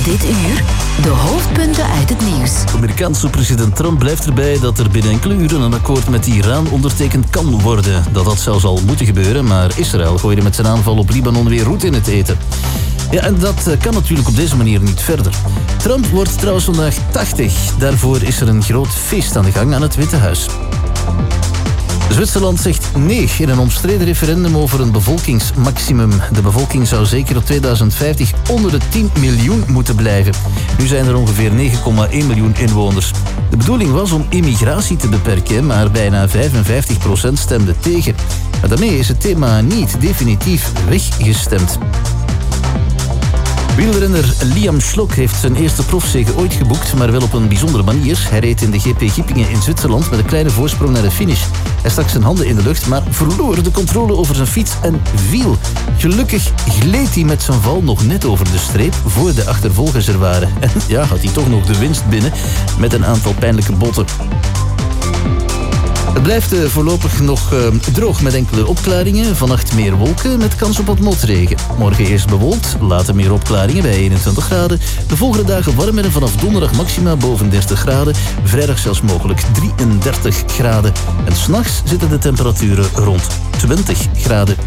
Dit uur de hoofdpunten uit het nieuws. Amerikaanse president Trump blijft erbij dat er binnen enkele uren een akkoord met Iran ondertekend kan worden. Dat had zelfs al moeten gebeuren, maar Israël gooide met zijn aanval op Libanon weer roet in het eten. Ja, en dat kan natuurlijk op deze manier niet verder. Trump wordt trouwens vandaag 80. Daarvoor is er een groot feest aan de gang aan het Witte Huis. Zwitserland zegt nee in een omstreden referendum over een bevolkingsmaximum. De bevolking zou zeker op 2050 onder de 10 miljoen moeten blijven. Nu zijn er ongeveer 9,1 miljoen inwoners. De bedoeling was om immigratie te beperken, maar bijna 55% stemde tegen. Maar daarmee is het thema niet definitief weggestemd. Wielrenner Liam Schlok heeft zijn eerste profzege ooit geboekt, maar wel op een bijzondere manier. Hij reed in de GP Gippingen in Zwitserland met een kleine voorsprong naar de finish. Hij stak zijn handen in de lucht, maar verloor de controle over zijn fiets en viel. Gelukkig gleed hij met zijn val nog net over de streep voor de achtervolgers er waren. En ja, had hij toch nog de winst binnen met een aantal pijnlijke botten. Het blijft voorlopig nog droog met enkele opklaringen. Vannacht meer wolken met kans op wat motregen. Morgen eerst bewolkt, later meer opklaringen bij 21 graden. De volgende dagen warmer en vanaf donderdag maxima boven 30 graden. Vrijdag zelfs mogelijk 33 graden. En 's nachts zitten de temperaturen rond 20 graden.